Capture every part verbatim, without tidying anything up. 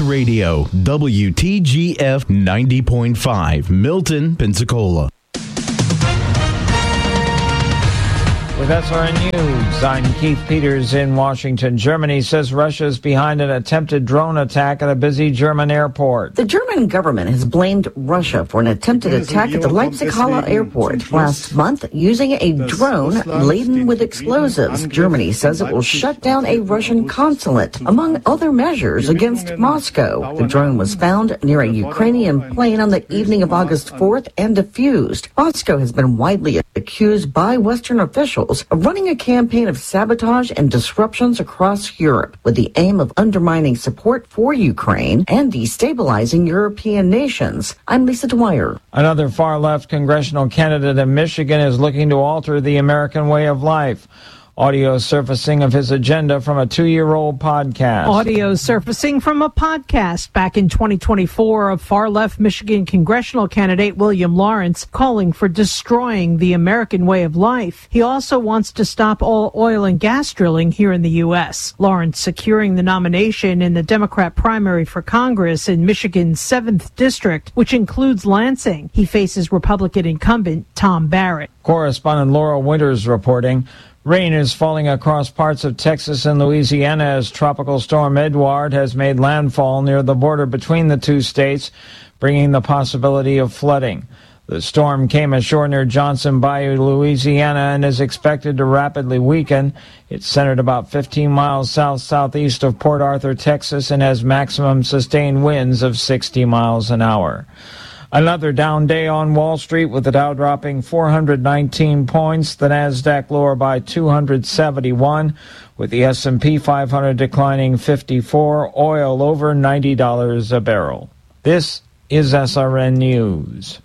Radio, W T G F ninety point five, Milton, Pensacola. With S R N News, I'm Keith Peters in Washington. Germany says Russia is behind an attempted drone attack at a busy German airport. The German government has blamed Russia for an attempted attack at the Leipzig-Halle airport last month using a drone laden with explosives. Germany says it will shut down a Russian consulate, among other measures, against Moscow. The drone was found near a Ukrainian plane on the evening of August fourth and defused. Moscow has been widely accused by Western officials of running a campaign of sabotage and disruptions across Europe with the aim of undermining support for Ukraine and destabilizing European nations. I'm Lisa Dwyer. Another far-left congressional candidate in Michigan is looking to alter the American way of life. Audio surfacing of his agenda from a two-year-old podcast. Audio surfacing from a podcast back in twenty twenty-four of far-left Michigan congressional candidate William Lawrence calling for destroying the American way of life. He also wants to stop all oil and gas drilling here in the U S. Lawrence securing the nomination in the Democrat primary for Congress in Michigan's seventh District, which includes Lansing. He faces Republican incumbent Tom Barrett. Correspondent Laura Winters reporting. Rain is falling across parts of Texas and Louisiana as Tropical Storm Edouard has made landfall near the border between the two states, bringing the possibility of flooding. The storm came ashore near Johnson Bayou, Louisiana, and is expected to rapidly weaken. It's centered about fifteen miles south-southeast of Port Arthur, Texas, and has maximum sustained winds of sixty miles an hour. Another down day on Wall Street with the Dow dropping four hundred nineteen points, the Nasdaq lower by two hundred seventy-one, with the S and P five hundred declining fifty-four, oil over ninety dollars a barrel. This is S R N News.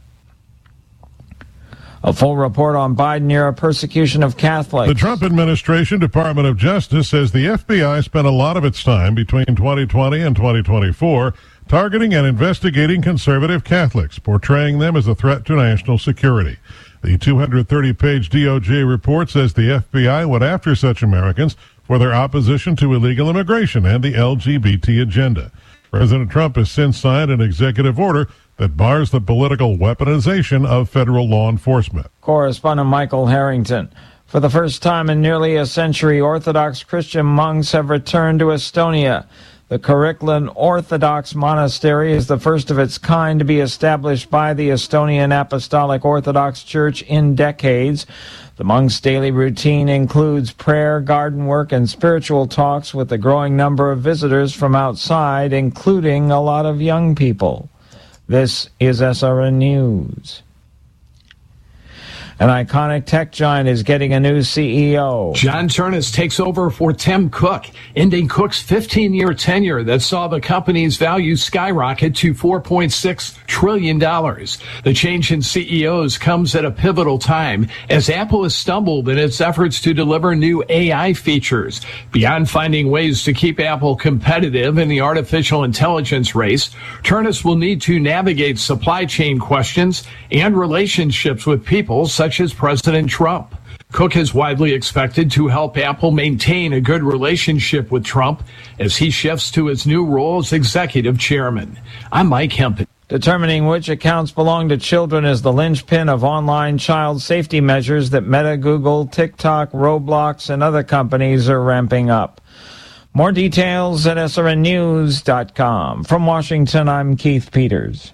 A full report on Biden-era persecution of Catholics. The Trump administration Department of Justice says the F B I spent a lot of its time between twenty twenty and twenty twenty-four targeting and investigating conservative Catholics, portraying them as a threat to national security. The two hundred thirty page D O J report says the F B I went after such Americans for their opposition to illegal immigration and the L G B T agenda. President Trump has since signed an executive order that bars the political weaponization of federal law enforcement. Correspondent Michael Harrington. For the first time in nearly a century, Orthodox Christian monks have returned to Estonia. The Kiriklan Orthodox Monastery is the first of its kind to be established by the Estonian Apostolic Orthodox Church in decades. The monks' daily routine includes prayer, garden work, and spiritual talks with a growing number of visitors from outside, including a lot of young people. This is S R N News. An iconic tech giant is getting a new C E O. John Ternus takes over for Tim Cook, ending Cook's fifteen-year tenure that saw the company's value skyrocket to four point six trillion dollars. The change in C E Os comes at a pivotal time as Apple has stumbled in its efforts to deliver new A I features. Beyond finding ways to keep Apple competitive in the artificial intelligence race, Ternus will need to navigate supply chain questions and relationships with people such as President Trump. Cook is widely expected to help Apple maintain a good relationship with Trump as he shifts to his new role as executive chairman. I'm Mike Hempen. Determining which accounts belong to children is the linchpin of online child safety measures that Meta, Google, TikTok, Roblox, and other companies are ramping up. More details at S R N news dot com. From Washington, I'm Keith Peters.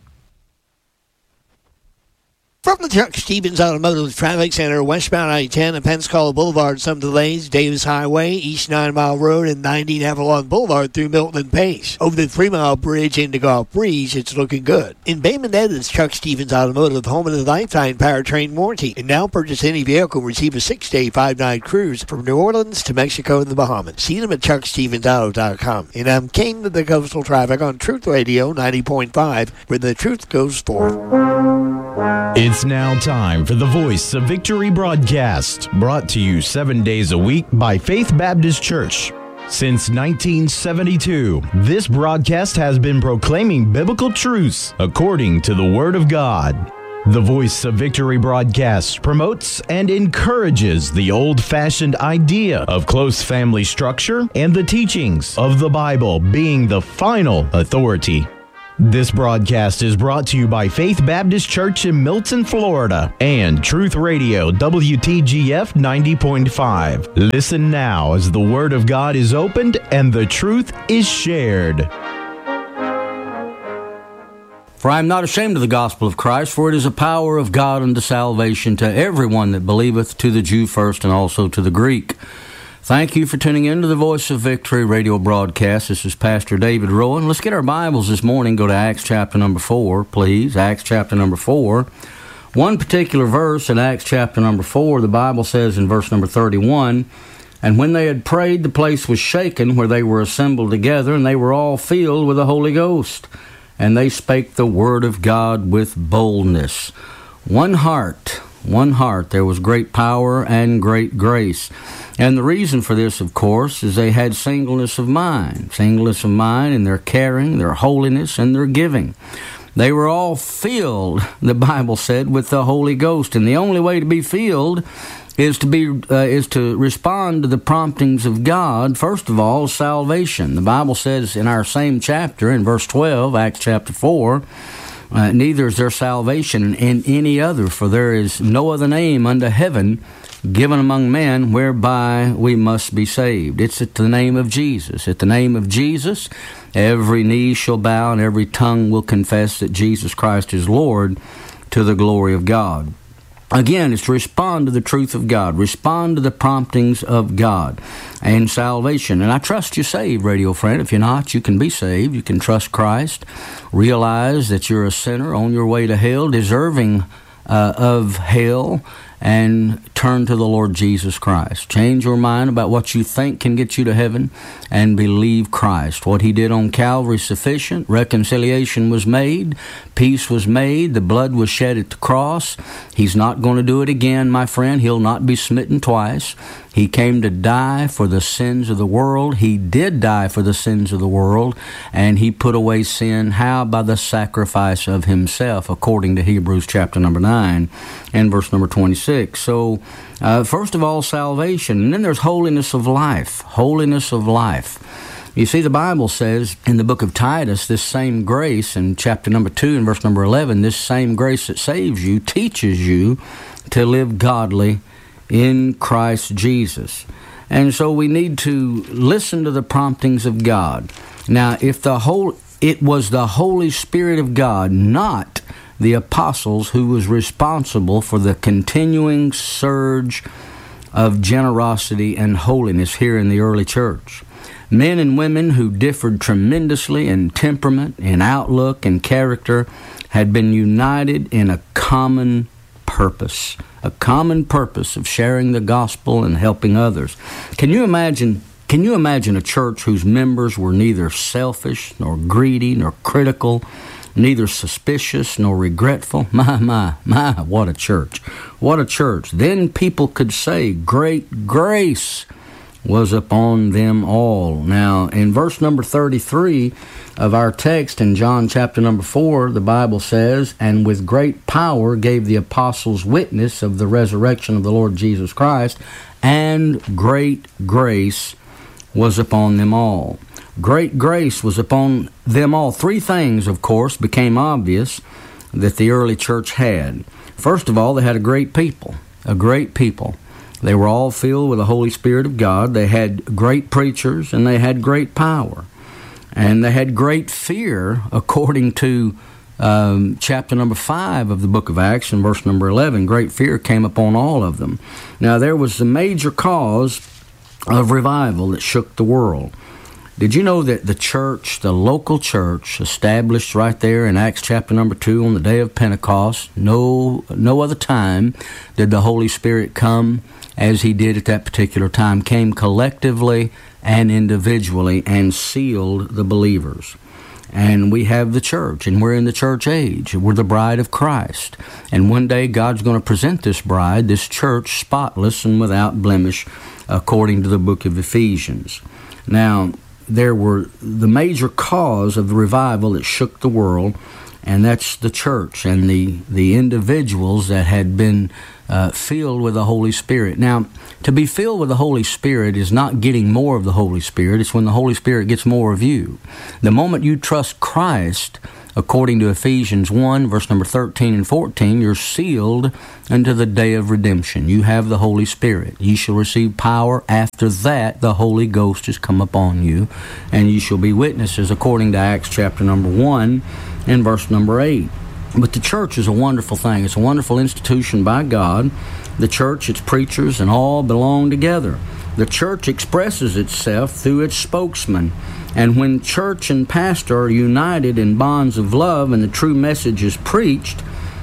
From the Chuck Stevens Automotive Traffic Center, westbound I ten and Pensacola Boulevard, some delays. Davis Highway, East Nine Mile Road, and ninety Avalon Boulevard through Milton and Pace. Over the Three Mile Bridge into Gulf Breeze, it's looking good. In Bay Minette, it's Chuck Stevens Automotive, home of the lifetime powertrain warranty. And now purchase any vehicle, receive a six-day, five-night cruise from New Orleans to Mexico and the Bahamas. See them at chuck stevens auto dot com. And I'm King of the Coastal Traffic on Truth Radio ninety point five, where the truth goes forth. It's now time for the Voice of Victory broadcast, brought to you seven days a week by Faith Baptist Church. Since nineteen seventy-two, this broadcast has been proclaiming biblical truths according to the Word of God. The Voice of Victory broadcast promotes and encourages the old-fashioned idea of close family structure and the teachings of the Bible being the final authority. This broadcast is brought to you by Faith Baptist Church in Milton, Florida, and Truth Radio W T G F ninety point five. Listen now as the Word of God is opened and the truth is shared. For I am not ashamed of the gospel of Christ, for it is a power of God unto salvation to everyone that believeth, to the Jew first and also to the Greek. Thank you for tuning in to the Voice of Victory radio broadcast. This is Pastor David Rowan. Let's get our Bibles this morning. Go to Acts chapter number four, please. Acts chapter number four. One particular verse in Acts chapter number four, the Bible says in verse number thirty-one, "And when they had prayed, the place was shaken where they were assembled together, and they were all filled with the Holy Ghost. And they spake the word of God with boldness." One heart, one heart. There was great power and great grace. And the reason for this, of course, is they had singleness of mind. Singleness of mind in their caring, their holiness, and their giving. They were all filled, the Bible said, with the Holy Ghost. And the only way to be filled is to be uh, is to respond to the promptings of God. First of all, salvation. The Bible says in our same chapter, in verse twelve, Acts chapter four, uh, neither is there salvation in any other, for there is no other name under heaven given among men whereby we must be saved. It's at the name of Jesus. At the name of Jesus, every knee shall bow and every tongue will confess that Jesus Christ is Lord, to the glory of God. Again, it's to respond to the truth of God, respond to the promptings of God and salvation. And I trust you're saved, radio friend. If you're not, you can be saved. You can trust Christ, realize that you're a sinner on your way to hell, deserving uh, of hell, and turn to the Lord Jesus Christ. Change your mind about what you think can get you to heaven and believe Christ. What He did on Calvary is sufficient. Reconciliation was made. Peace was made. The blood was shed at the cross. He's not going to do it again, my friend. He'll not be smitten twice. He came to die for the sins of the world. He did die for the sins of the world, and He put away sin. How? By the sacrifice of Himself, according to Hebrews chapter number nine and verse number twenty-six. So, uh, first of all, salvation. And then there's holiness of life. Holiness of life. You see, the Bible says in the book of Titus, this same grace, in chapter number two and verse number eleven, this same grace that saves you teaches you to live godly in Christ Jesus. And so we need to listen to the promptings of God. Now, if the whole it was the Holy Spirit of God, not the apostles, who was responsible for the continuing surge of generosity and holiness here in the early church. Men and women who differed tremendously in temperament, in outlook, and character had been united in a common purpose, a common purpose of sharing the gospel and helping others. Can you imagine Can you imagine a church whose members were neither selfish, nor greedy, nor critical, neither suspicious nor regretful? My, my, my, what a church. What a church. Then people could say, great grace was upon them all. Now, in verse number thirty-three of our text in John chapter number four, the Bible says, "And with great power gave the apostles witness of the resurrection of the Lord Jesus Christ, and great grace was upon them all." Great grace was upon them all. Three things, of course, became obvious that the early church had. First of all, they had a great people, a great people. They were all filled with the Holy Spirit of God. They had great preachers, and they had great power. And they had great fear, according to um, chapter number five of the book of Acts, and verse number eleven. Great fear came upon all of them. Now, there was a major cause of revival that shook the world. Did you know that the church, the local church, established right there in Acts chapter number two on the day of Pentecost, no no other time did the Holy Spirit come as He did at that particular time, came collectively and individually and sealed the believers. And we have the church, and we're in the church age. We're the bride of Christ. And one day God's going to present this bride, this church, spotless and without blemish, according to the book of Ephesians. Now, there were the major cause of the revival that shook the world, and that's the church and the, the individuals that had been uh, filled with the Holy Spirit. Now, to be filled with the Holy Spirit is not getting more of the Holy Spirit. It's when the Holy Spirit gets more of you. The moment you trust Christ, according to Ephesians one, verse number thirteen and fourteen, you're sealed unto the day of redemption. You have the Holy Spirit. Ye shall receive power. After that, the Holy Ghost has come upon you, and you shall be witnesses, according to Acts chapter number one and verse number eight. But the church is a wonderful thing. It's a wonderful institution by God. The church, its preachers, and all belong together. The church expresses itself through its spokesman. And when church and pastor are united in bonds of love and the true message is preached,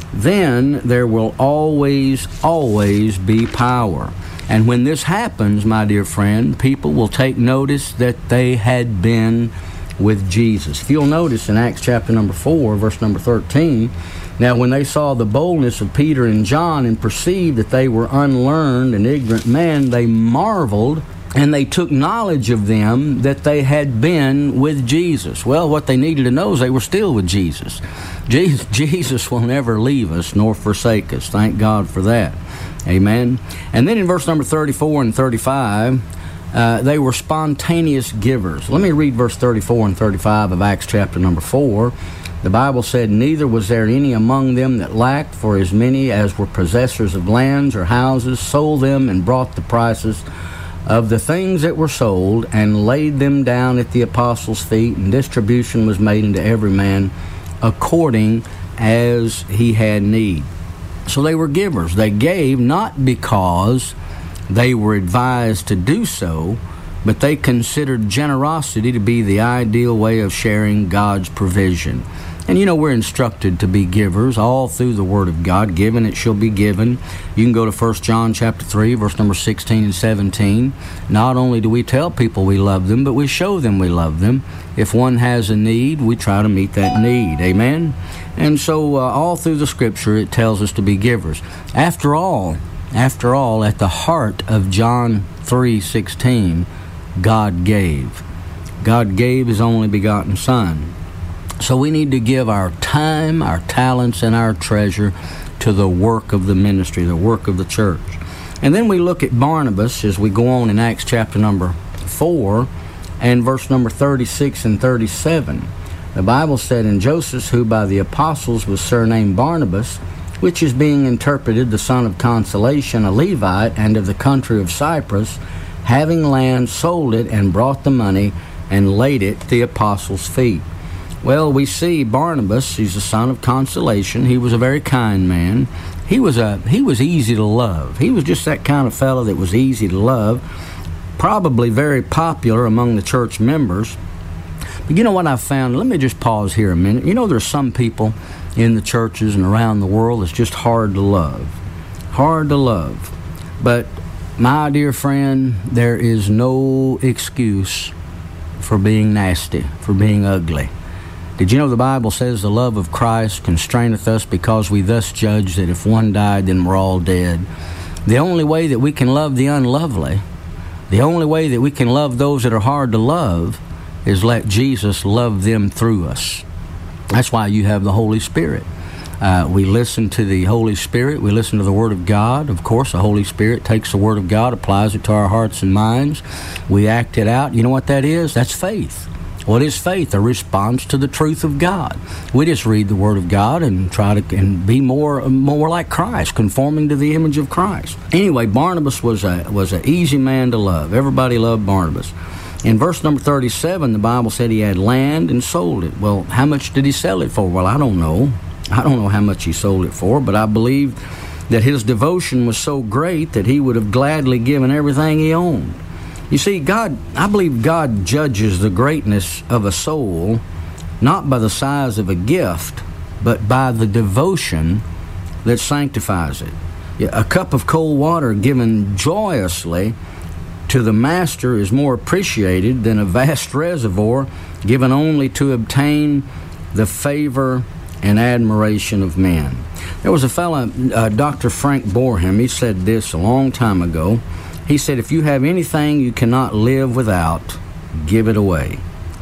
then there will always, always be power. And when this happens, my dear friend, people will take notice that they had been with Jesus. If you'll notice in Acts chapter number four, verse number thirteen, now when they saw the boldness of Peter and John and perceived that they were unlearned and ignorant men, they marveled, and they took knowledge of them that they had been with Jesus. Well, what they needed to know is they were still with Jesus. Jesus, Jesus will never leave us nor forsake us. Thank God for that. Amen. And then in verse number thirty-four and thirty-five, uh, they were spontaneous givers. Let me read verse thirty-four and thirty-five of Acts chapter number four. The Bible said, "Neither was there any among them that lacked, for as many as were possessors of lands or houses sold them and brought the prices of the things that were sold and laid them down at the apostles' feet, and distribution was made unto every man according as he had need." So they were givers. They gave not because they were advised to do so, but they considered generosity to be the ideal way of sharing God's provision. And you know, we're instructed to be givers all through the Word of God. Given, it shall be given. You can go to First John chapter three, verse number sixteen and seventeen. Not only do we tell people we love them, but we show them we love them. If one has a need, we try to meet that need. Amen? And so uh, all through the Scripture, it tells us to be givers. After all, after all, at the heart of John three sixteen, God gave. God gave His only begotten Son. So we need to give our time, our talents, and our treasure to the work of the ministry, the work of the church. And then we look at Barnabas as we go on in Acts chapter number four and verse number thirty-six and thirty-seven. The Bible said, "And Joseph, who by the apostles was surnamed Barnabas, which is being interpreted the son of consolation, a Levite, and of the country of Cyprus, having land, sold it, and brought the money, and laid it at the apostles' feet." Well, we see Barnabas, he's the son of consolation. He was a very kind man. He was a he was easy to love. He was just that kind of fellow that was easy to love, probably very popular among the church members. But you know what I've found? Let me just pause here a minute. You know, there's some people in the churches and around the world that's just hard to love. Hard to love. But my dear friend, there is no excuse for being nasty, for being ugly. Did you know the Bible says the love of Christ constraineth us, because we thus judge that if one died, then we're all dead. The only way that we can love the unlovely, the only way that we can love those that are hard to love, is let Jesus love them through us. That's why you have the Holy Spirit. Uh, we listen to the Holy Spirit. We listen to the Word of God. Of course, the Holy Spirit takes the Word of God, applies it to our hearts and minds. We act it out. You know what that is? That's faith. What is faith? A response to the truth of God. We just read the Word of God and try to and be more more like Christ, conforming to the image of Christ. Anyway, Barnabas was a was an easy man to love. Everybody loved Barnabas. In verse number thirty-seven, the Bible said he had land and sold it. Well, how much did he sell it for? Well, I don't know. I don't know how much he sold it for, but I believe that his devotion was so great that he would have gladly given everything he owned. You see, God, I believe God judges the greatness of a soul not by the size of a gift, but by the devotion that sanctifies it. A cup of cold water given joyously to the master is more appreciated than a vast reservoir given only to obtain the favor and admiration of men. There was a fellow, uh, Doctor Frank Boreham, he said this a long time ago. He said, if you have anything you cannot live without, give it away.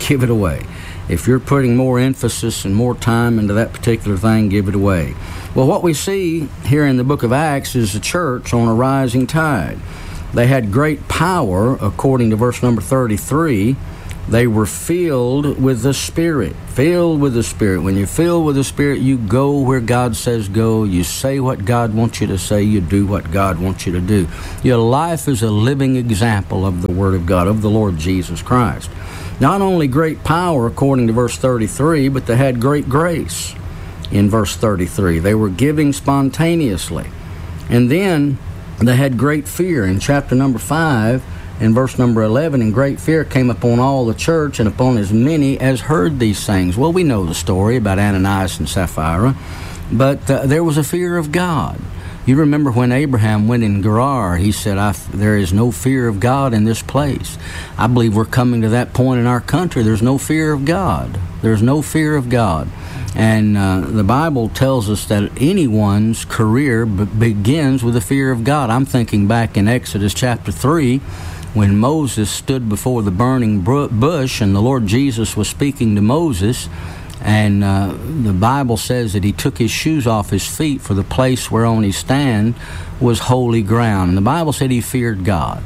give it away. If you're putting more emphasis and more time into that particular thing, give it away. Well, what we see here in the book of Acts is the church on a rising tide. They had great power, according to verse number thirty-three. They were filled with the Spirit. Filled with the Spirit. When you're filled with the Spirit, you go where God says go. You say what God wants you to say. You do what God wants you to do. Your life is a living example of the Word of God, of the Lord Jesus Christ. Not only great power, according to verse thirty-three, but they had great grace in verse thirty-three. They were giving spontaneously. And then they had great fear. In chapter number five, in verse number eleven, and great fear came upon all the church and upon as many as heard these things. Well, we know the story about Ananias and Sapphira, but uh, there was a fear of God. You remember when Abraham went in Gerar, he said, I f- there is no fear of God in this place. I believe we're coming to that point in our country. There's no fear of God. There's no fear of God. And uh, the Bible tells us that anyone's career b- begins with the fear of God. I'm thinking back in Exodus chapter three, when Moses stood before the burning bush and the Lord Jesus was speaking to Moses, and uh, the Bible says that he took his shoes off his feet, for the place whereon he stand was holy ground. And the Bible said he feared God.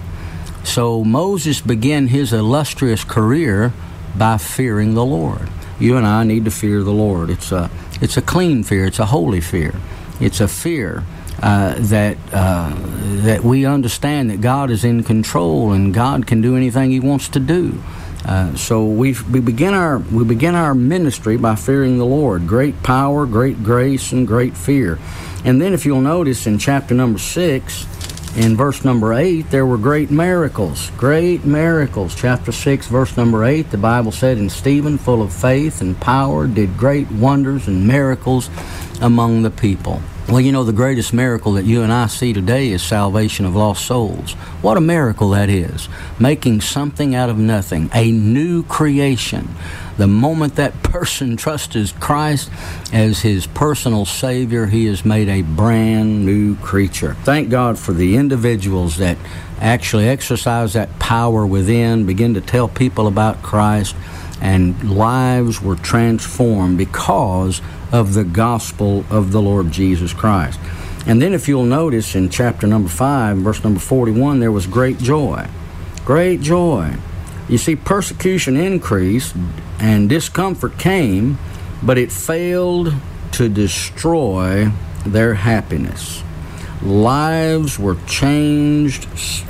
So Moses began his illustrious career by fearing the Lord. You and I need to fear the Lord. It's a, it's a clean fear. It's a holy fear. It's a fear uh, that uh, that we understand that God is in control and God can do anything He wants to do. Uh, so we we begin our we begin our ministry by fearing the Lord. Great power, great grace, and great fear. And then, if you'll notice in chapter number six, in verse number eight, there were great miracles. Great miracles. Chapter six, verse number eight, the Bible said, "And Stephen, full of faith and power, did great wonders and miracles among the people." Well, you know, the greatest miracle that you and I see today is salvation of lost souls. What a miracle that is. Making something out of nothing. A new creation. The moment that person trusts Christ as his personal Savior, he is made a brand new creature. Thank God for the individuals that actually exercise that power within, begin to tell people about Christ, and lives were transformed because of the gospel of the Lord Jesus Christ. And then if you'll notice in chapter number five, verse number forty-one, there was great joy. Great joy. You see, persecution increased and discomfort came, but it failed to destroy their happiness. Lives were changed.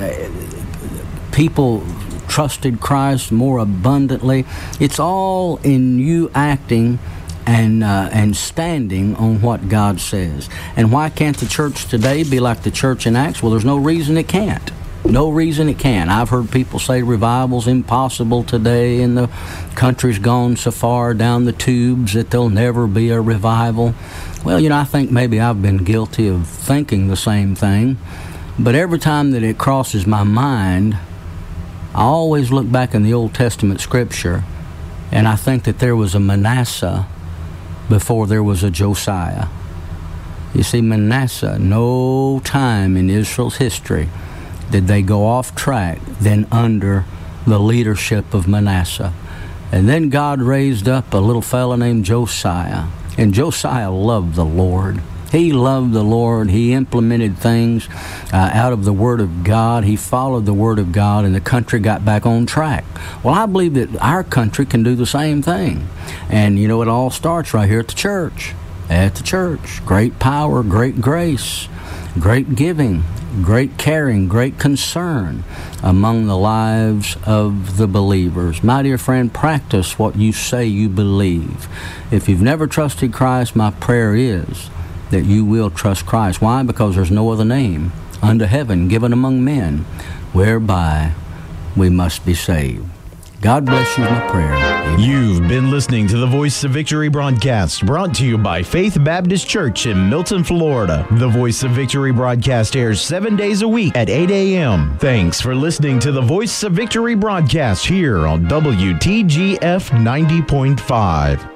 People trusted Christ more abundantly. It's all in you acting and uh, and standing on what God says. And why can't the church today be like the church in Acts? Well, there's no reason it can't. No reason it can. I've heard people say revival's impossible today, and the country's gone so far down the tubes that there'll never be a revival. Well, you know, I think maybe I've been guilty of thinking the same thing, but every time that it crosses my mind, I always look back in the Old Testament scripture, and I think that there was a Manasseh before there was a Josiah. You see, Manasseh, no time in Israel's history did they go off track than under the leadership of Manasseh. And then God raised up a little fella named Josiah, and Josiah loved the Lord. He loved the Lord. He implemented things uh, out of the Word of God. He followed the Word of God, and the country got back on track. Well, I believe that our country can do the same thing. And, you know, it all starts right here at the church. At the church. Great power, great grace, great giving, great caring, great concern among the lives of the believers. My dear friend, practice what you say you believe. If you've never trusted Christ, my prayer is that you will trust Christ. Why? Because there's no other name under heaven given among men whereby we must be saved. God bless you is my prayer. Amen. You've been listening to the Voice of Victory broadcast, brought to you by Faith Baptist Church in Milton, Florida. The Voice of Victory broadcast airs seven days a week at eight a.m. Thanks for listening to the Voice of Victory broadcast here on W T G F ninety point five.